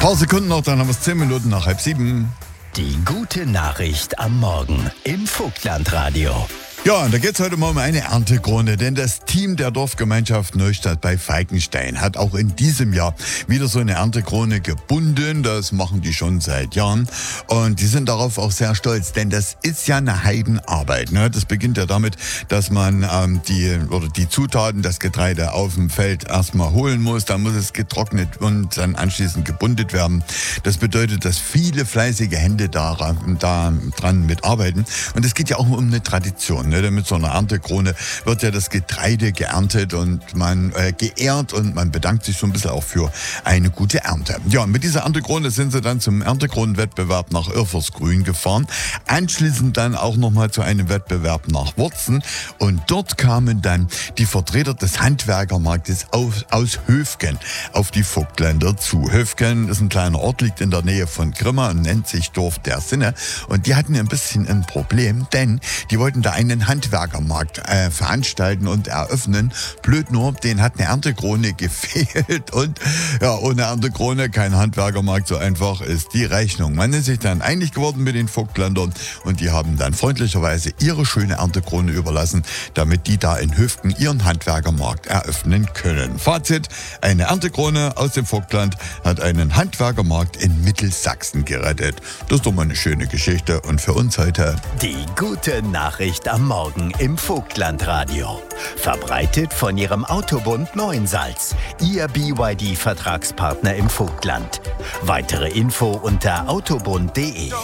Paar Sekunden noch, dann haben wir es 10 Minuten nach 6:30. Die gute Nachricht am Morgen im Vogtlandradio. Ja, und da geht es heute mal um eine Erntekrone, denn das Team der Dorfgemeinschaft Neustadt bei Falkenstein hat auch in diesem Jahr wieder so eine Erntekrone gebunden. Das machen die schon seit Jahren und die sind darauf auch sehr stolz, denn das ist ja eine Heidenarbeit. Ne? Das beginnt ja damit, dass man die Zutaten, das Getreide auf dem Feld erstmal holen muss, dann muss es getrocknet und dann anschließend gebundet werden. Das bedeutet, dass viele fleißige Hände da dran mitarbeiten und es geht ja auch um eine Tradition. Ne? Mit so einer Erntekrone wird ja das Getreide geerntet und man geehrt und man bedankt sich so ein bisschen auch für eine gute Ernte. Ja, und mit dieser Erntekrone sind sie dann zum Erntekronenwettbewerb nach Irfersgrün gefahren. Anschließend dann auch nochmal zu einem Wettbewerb nach Wurzen. Und dort kamen dann die Vertreter des Handwerkermarktes aus Höfgen auf die Vogtländer zu. Höfgen ist ein kleiner Ort, liegt in der Nähe von Grimma und nennt sich Dorf der Sinne. Und die hatten ein bisschen ein Problem, denn die wollten da einen Handwerkermarkt veranstalten und eröffnen. Blöd nur, denen hat eine Erntekrone gefehlt und ja, ohne Erntekrone kein Handwerkermarkt, so einfach ist die Rechnung. Man ist sich dann einig geworden mit den Vogtländern und die haben dann freundlicherweise ihre schöne Erntekrone überlassen, damit die da in Höfgen ihren Handwerkermarkt eröffnen können. Fazit, eine Erntekrone aus dem Vogtland hat einen Handwerkermarkt in Mittelsachsen gerettet. Das ist doch mal eine schöne Geschichte und für uns heute die gute Nachricht am Morgen im Vogtlandradio. Verbreitet von Ihrem Autobund Neuensalz, Ihr BYD-Vertragspartner im Vogtland. Weitere Info unter autobund.de.